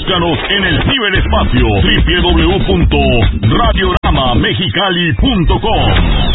Búscanos en el ciberespacio www.radioramamexicali.com.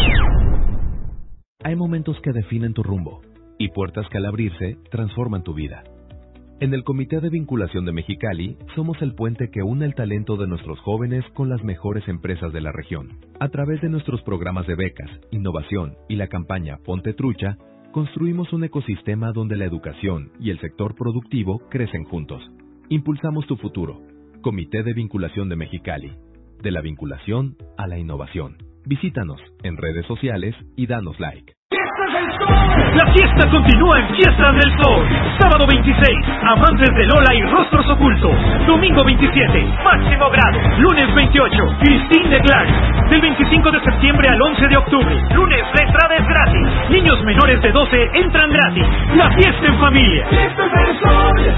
Hay momentos que definen tu rumbo y puertas que al abrirse transforman tu vida. En el Comité de Vinculación de Mexicali somos el puente que une el talento de nuestros jóvenes con las mejores empresas de la región. A través de nuestros programas de becas, innovación y la campaña Ponte Trucha, construimos un ecosistema donde la educación y el sector productivo crecen juntos. Impulsamos tu futuro. Comité de Vinculación de Mexicali. De la vinculación a la innovación. Visítanos en redes sociales y danos like. La fiesta continúa en Fiestas del Sol. Sábado 26, Amantes de Lola y Rostros Ocultos. Domingo 27, Máximo Grado. Lunes 28, Christine de Clark. Del 25 de septiembre al 11 de octubre. Lunes, la entrada es gratis. Niños menores de 12 entran gratis. La fiesta en familia. Fiestas del Sol.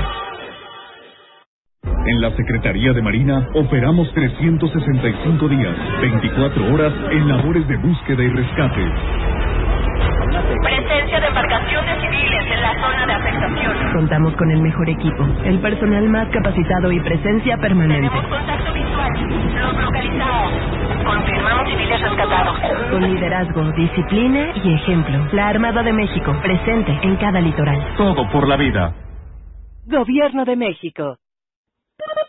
En la Secretaría de Marina operamos 365 días, 24 horas en labores de búsqueda y rescate. Presencia de embarcaciones civiles en la zona de afectación. Contamos con el mejor equipo, el personal más capacitado y presencia permanente. Tenemos contacto visual. Los localizamos. Confirmamos civiles rescatados. Con liderazgo, disciplina y ejemplo. La Armada de México, presente en cada litoral. Todo por la vida. Gobierno de México.